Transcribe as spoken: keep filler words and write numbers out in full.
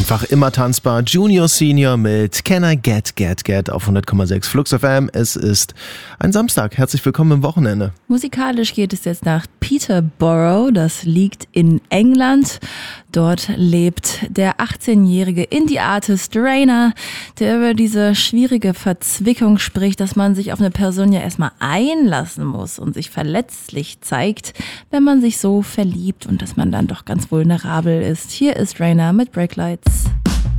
Einfach immer tanzbar. Junior Senior mit Can I Get Get Get auf hundert Komma sechs Flux F M. Es ist ein Samstag. Herzlich willkommen im Wochenende. Musikalisch geht es jetzt nach Peterborough. Das liegt in England. Dort lebt der achtzehnjährige Indie-Artist Rainer, der über diese schwierige Verzwickung spricht, dass man sich auf eine Person ja erstmal einlassen muss und sich verletzlich zeigt, wenn man sich so verliebt und dass man dann doch ganz vulnerabel ist. Hier ist Rainer mit Breaklights.